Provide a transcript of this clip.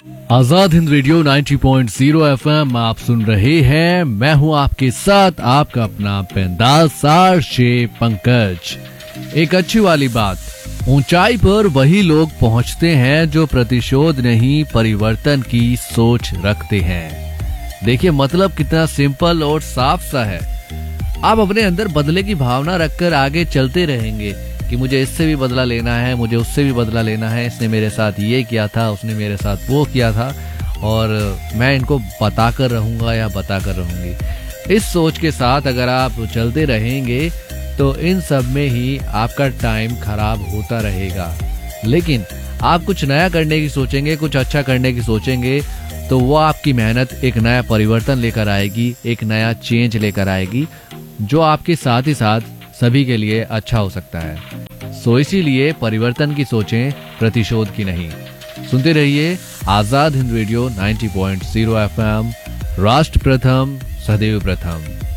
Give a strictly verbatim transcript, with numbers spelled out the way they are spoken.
Azad Hind radio नब्बे point शून्य FM आप सुन रहे हैं। मैं हूं आपके साथ आपका अपना पेंदाज सार्शे पंकज। एक अच्छी वाली बात, ऊंचाई पर वही लोग पहुंचते हैं जो प्रतिशोध नहीं परिवर्तन की सोच रखते हैं। देखिए मतलब कितना सिंपल और साफ सा है। आप अपने अंदर बदले की भावना रखकर आगे चलते रहेंगे कि मुझे इससे भी बदला लेना है, मुझे उससे भी बदला लेना है, इसने मेरे साथ ये किया था, उसने मेरे साथ वो किया था और मैं इनको बताकर रहूंगा या बताकर रहूंगी। इस सोच के साथ अगर आप चलते रहेंगे तो इन सब में ही आपका टाइम खराब होता रहेगा। लेकिन आप कुछ नया करने की सोचेंगे, कुछ अच्छा करने की सोचेंगे तो वो आपकी मेहनत एक नया परिवर्तन लेकर आएगी, एक नया चेंज लेकर आएगी जो आपके साथ ही साथ सभी के लिए अच्छा हो सकता है। सो इसीलिए परिवर्तन की सोचें, प्रतिशोध की नहीं। सुनते रहिए आजाद हिंद रेडियो नब्बे पॉइंट शून्य एफएम। राष्ट्र प्रथम, सदैव प्रथम।